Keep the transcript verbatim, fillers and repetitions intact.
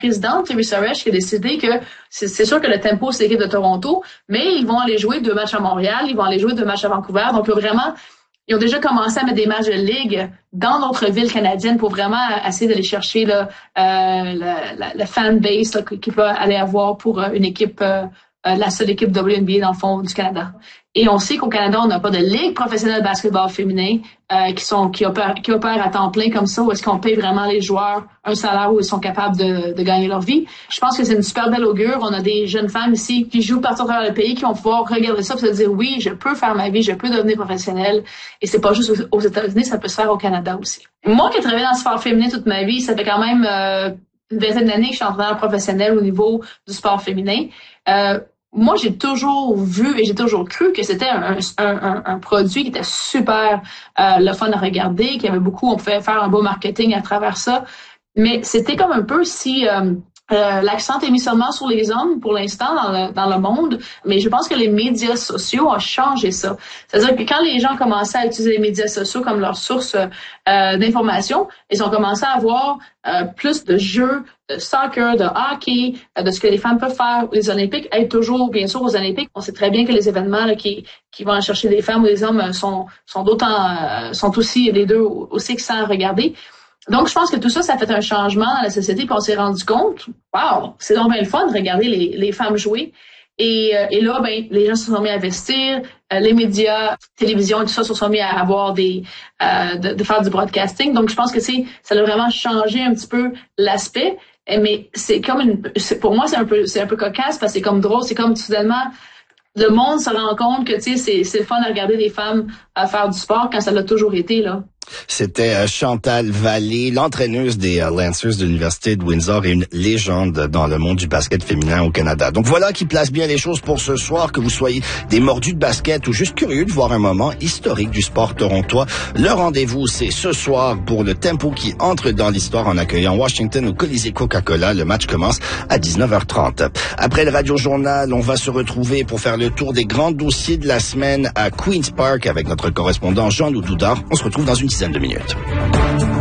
présidente, Teresa Resch, qui a décidé que c'est, c'est sûr que le Tempo, c'est l'équipe de Toronto, mais ils vont aller jouer deux matchs à Montréal, ils vont aller jouer deux matchs à Vancouver. Donc, vraiment, ils ont déjà commencé à mettre des matchs de ligue dans notre ville canadienne pour vraiment essayer d'aller chercher là, euh, le, la, le fan base là, qu'il peut aller avoir pour une équipe, euh, la seule équipe W N B A dans le fond du Canada. Et on sait qu'au Canada, on n'a pas de ligue professionnelle de basketball féminin euh, qui sont qui opèrent, qui opèrent à temps plein comme ça, où est-ce qu'on paye vraiment les joueurs un salaire où ils sont capables de, de gagner leur vie. Je pense que c'est une super belle augure. On a des jeunes femmes ici qui jouent partout à travers le pays, qui vont pouvoir regarder ça et se dire oui, je peux faire ma vie, je peux devenir professionnelle. Et c'est pas juste aux États-Unis, ça peut se faire au Canada aussi. Moi qui ai travaillé dans le sport féminin toute ma vie, ça fait quand même euh, une vingtaine d'années que je suis entraîneur professionnel au niveau du sport féminin. Euh, Moi, j'ai toujours vu et j'ai toujours cru que c'était un, un, un, un produit qui était super euh, le fun à regarder, qu'il y avait beaucoup, on pouvait faire un beau marketing à travers ça. Mais c'était comme un peu si euh, euh, l'accent est mis seulement sur les hommes pour l'instant dans le, dans le monde, mais je pense que les médias sociaux ont changé ça. C'est-à-dire que quand les gens commençaient à utiliser les médias sociaux comme leur source euh, d'information, ils ont commencé à avoir euh, plus de jeux de soccer, de hockey, de ce que les femmes peuvent faire. Les Olympiques aident toujours, bien sûr, aux Olympiques. On sait très bien que les événements là, qui, qui vont chercher des femmes ou des hommes sont, sont d'autant, euh, sont aussi les deux aussi excellents à regarder. Donc, je pense que tout ça, ça fait un changement dans la société, puis on s'est rendu compte, wow, c'est donc bien le fun de regarder les, les femmes jouer. Et, euh, et là, ben, les gens se sont mis à investir, euh, les médias, télévision, tout ça se sont mis à avoir des, euh, de, de faire du broadcasting. Donc, je pense que c'est, ça a vraiment changé un petit peu l'aspect. Mais c'est comme une, c'est, pour moi, c'est un peu, c'est un peu cocasse parce que c'est comme drôle, c'est comme soudainement, le monde se rend compte que, tu sais, c'est, c'est le fun de regarder des femmes à faire du sport quand ça l'a toujours été, là. C'était euh, Chantal Vallée, l'entraîneuse des euh, Lancers de l'Université de Windsor et une légende dans le monde du basket féminin au Canada. Donc voilà qui place bien les choses pour ce soir, que vous soyez des mordus de basket ou juste curieux de voir un moment historique du sport torontois. Le rendez-vous, c'est ce soir pour le Tempo qui entre dans l'histoire en accueillant Washington au Colisée Coca-Cola. Le match commence à dix-neuf heures trente. Après le Radio Journal, on va se retrouver pour faire le tour des grands dossiers de la semaine à Queen's Park avec notre correspondant Jean-Loup Doudard. On se retrouve dans une dizaine de minutes.